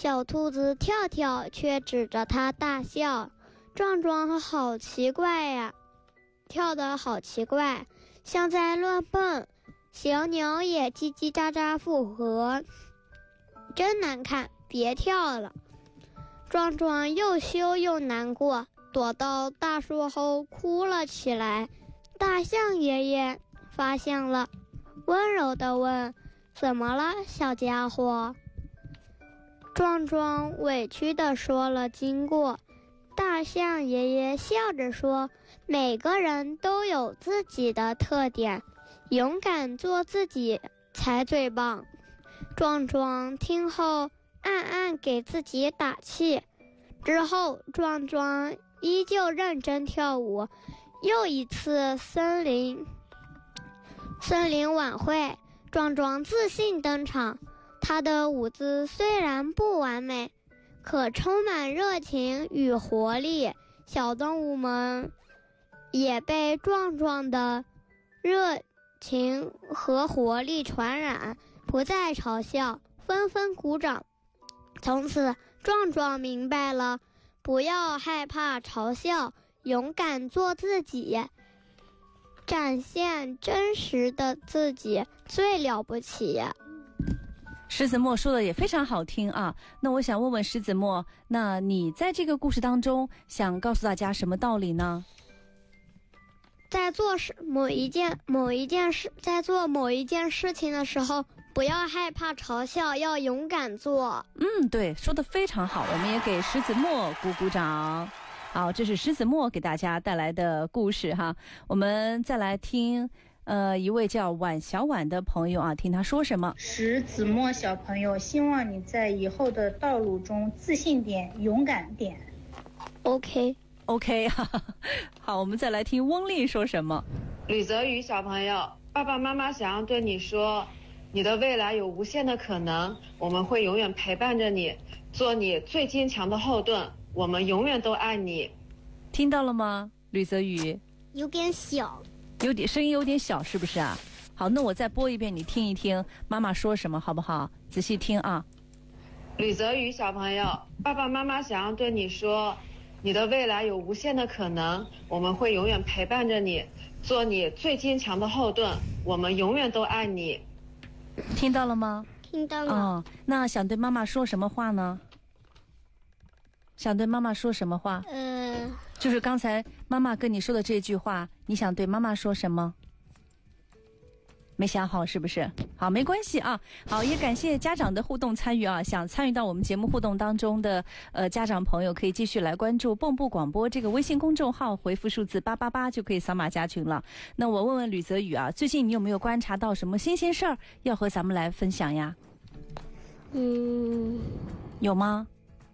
小兔子跳跳却指着它大笑。壮壮好奇怪呀，跳得好奇怪，像在乱蹦。小鸟也叽叽喳喳附和，真难看，别跳了。壮壮又羞又难过，躲到大树后哭了起来。大象爷爷发现了，温柔地问：怎么了，小家伙？壮壮委屈地说了经过。大象爷爷笑着说：每个人都有自己的特点，勇敢做自己才最棒。壮壮听后暗暗给自己打气。之后壮壮依旧认真跳舞。又一次森林晚会，壮壮自信登场。他的舞姿虽然不完美，可充满热情与活力。小动物们也被壮壮的热情和活力传染，不再嘲笑，纷纷鼓掌。从此壮壮明白了，不要害怕嘲笑，勇敢做自己，展现真实的自己最了不起。 石子墨说的也非常好听啊。那我想问问石子墨，那你在这个故事当中想告诉大家什么道理呢？ 在做某一件事情的时候，不要害怕嘲笑，要勇敢做。 对，说得非常好，我们也给石子墨鼓鼓掌。好，这是石子墨给大家带来的故事哈。我们再来听一位叫婉小婉的朋友啊，听他说什么。 石子墨小朋友，希望你在以后的道路中自信点，勇敢点。 OK， 好，我们再来听翁丽说什么。 吕泽宇小朋友，爸爸妈妈想要对你说，你的未来有无限的可能，我们会永远陪伴着你，做你最坚强的后盾，我们永远都爱你。 听到了吗，吕泽宇？ 有点小， 声音有点小，是不是啊？好，那我再播一遍，你听一听妈妈说什么好不好？仔细听啊。 吕泽宇小朋友，爸爸妈妈想要对你说，你的未来有无限的可能，我们会永远陪伴着你，做你最坚强的后盾，我们永远都爱你。 听到了吗？ 听到了。 那想对妈妈说什么话呢？想对妈妈说什么话？就是刚才妈妈跟你说的这句话，你想对妈妈说什么？没想好是不是？好，没关系啊。好，也感谢家长的互动参与啊。想参与到我们节目互动当中的家长朋友，可以继续来关注蚌埠广播这个微信公众号，回复数字888就可以扫码加群了。那我问问吕泽宇啊，最近你有没有观察到什么新鲜事儿要和咱们来分享呀？有吗？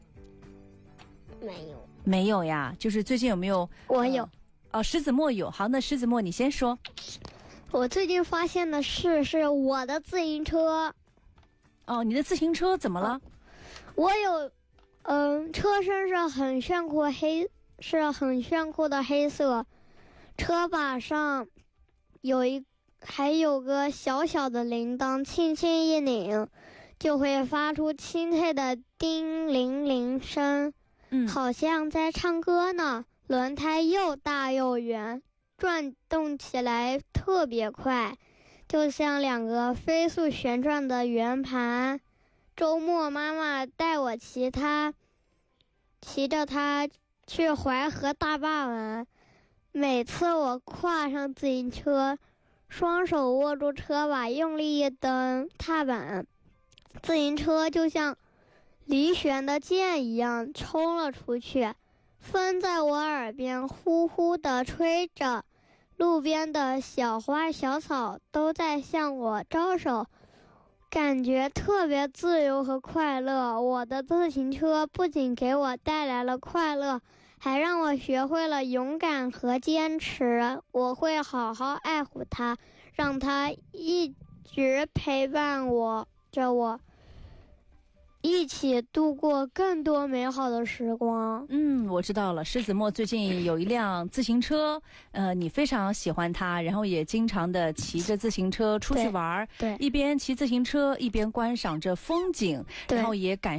没有呀，就是最近有没有？ 我有。 石子墨有。好，那石子墨你先说。 我最近发现的事是我的自行车。 你的自行车怎么了？ 我有，车身是很炫酷的黑色，车把上还有个小小的铃铛，轻轻一拧，就会发出清脆的叮铃铃声。好像在唱歌呢。轮胎又大又圆，转动起来特别快，就像两个飞速旋转的圆盘。周末妈妈带我骑着它去淮河大坝玩。每次我跨上自行车，双手握住车把，用力一蹬踏板，自行车就像离弦的箭一样冲了出去。风在我耳边呼呼地吹着，路边的小花小草都在向我招手，感觉特别自由和快乐。我的自行车不仅给我带来了快乐，还让我学会了勇敢和坚持。我会好好爱护它，让它一直陪伴着我，一起度过更多美好的时光。 我知道了。石子墨最近有一辆自行车，你非常喜欢它，然后也经常的骑着自行车出去玩， 对， 一边骑自行车一边观赏着风景，然后也感